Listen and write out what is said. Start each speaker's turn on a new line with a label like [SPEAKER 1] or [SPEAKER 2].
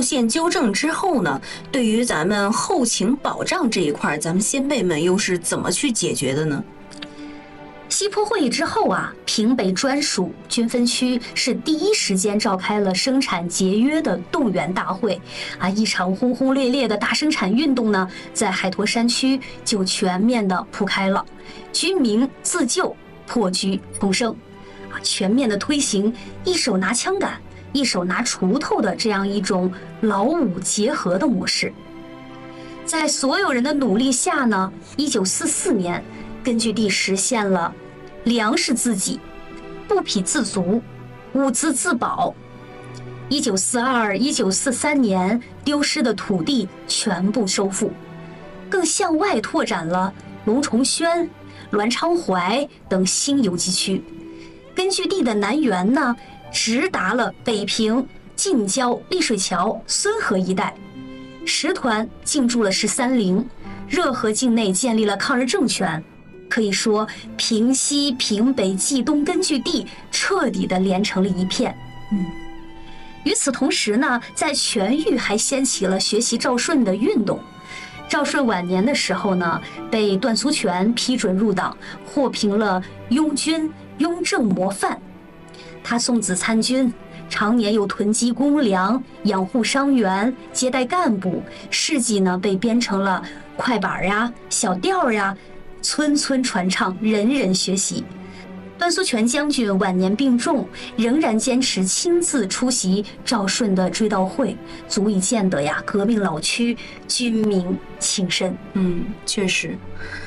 [SPEAKER 1] 线纠正之后呢，对于咱们后勤保障这一块，咱们先辈们又是怎么去解决的呢？
[SPEAKER 2] 西坡会议之后啊，平北专属军分区是第一时间召开了生产节约的动员大会啊，一场轰轰烈烈的大生产运动呢，在海坨山区就全面的铺开了，军民自救，破居丰盛，啊，全面的推行一手拿枪杆，一手拿锄头的这样一种劳武结合的模式。在所有人的努力下呢，1944年，根据地实现了粮食自给、布匹自足、物资自保。1942、1943年，丢失的土地全部收复，更向外拓展了龙崇轩、栾昌怀等新游击区。根据地的南缘呢，直达了北平、近郊、丽水桥、孙河一带。10团进驻了13营，热河境内建立了抗日政权。可以说，平西、平北、冀东根据地彻底的连成了一片。与此同时呢，在全域还掀起了学习赵顺的运动。赵顺晚年的时候呢，被段苏权批准入党，获评了拥军、雍正模范。他送子参军，常年又囤积公粮，养护伤员，接待干部，事迹呢被编成了快板呀、小调呀，村村传唱，人人学习。段苏权将军晚年病重，仍然坚持亲自出席赵顺的追悼会，足以见得呀，革命老区军民情深。
[SPEAKER 1] 确实。